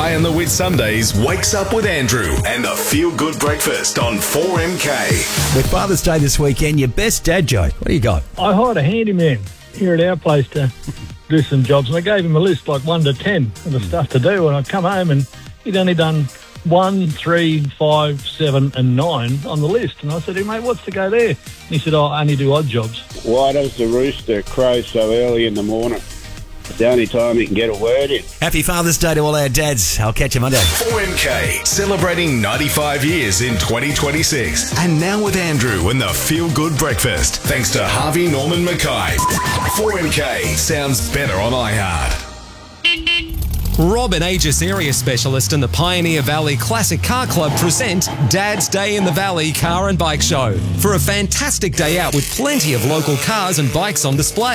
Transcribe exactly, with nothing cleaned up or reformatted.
Mackay and the Whitsundays wakes up with Andrew and the Feel Good Breakfast on four M K. With Father's Day this weekend, your best dad joke. What do you got? I hired a handyman here at our place to do some jobs, and I gave him a list like one to ten of the stuff to do, and I come home and he'd only done one, three, five, seven, and nine on the list. And I said to him, mate, what's to go there? And he said, oh, I only do odd jobs. Why does the rooster crow so early in the morning? It's the only time he can get a word in. Happy Father's Day to all our dads. I'll catch you Monday. four M K, celebrating ninety-five years in twenty twenty-six. And now with Andrew and the Feel Good Breakfast. Thanks to Harvey Norman Mackay. four M K sounds better on iHeart. Rob and Aegis Area Specialist and the Pioneer Valley Classic Car Club present Dad's Day in the Valley Car and Bike Show for a fantastic day out with plenty of local cars and bikes on display.